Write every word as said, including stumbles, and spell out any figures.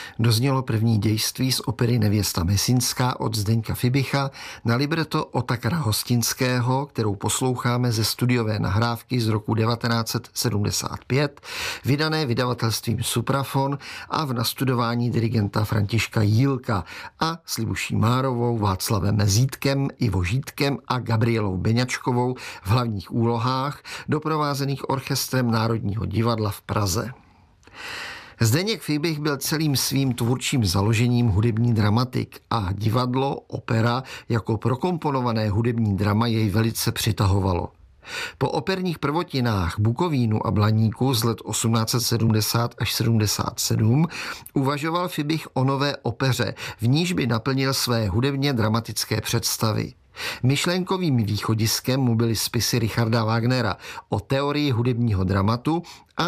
Doznělo první dějství z opery Nevěsta Mesínská od Zdeňka Fibicha na libreto Otakara Hostinského, kterou posloucháme ze studiové nahrávky z roku devatenáct set sedmdesát pět, vydané vydavatelstvím Suprafon a v nastudování dirigenta Františka Jílka a s Libuší Márovou, Václavem Mezítkem, Ivo Žítkem a Gabrielou Beňačkovou v hlavních úlohách, doprovázených orchestrem Národního divadla v Praze. Zdeněk Fibich byl celým svým tvůrčím založením hudební dramatik a divadlo, opera jako prokomponované hudební drama jej velice přitahovalo. Po operních prvotinách Bukovínu a Blaníku z let osmnáct set sedmdesát až sedmdesát sedm uvažoval Fibich o nové opeře, v níž by naplnil své hudebně dramatické představy. Myšlenkovým východiskem mu byly spisy Richarda Wagnera o teorii hudebního dramatu a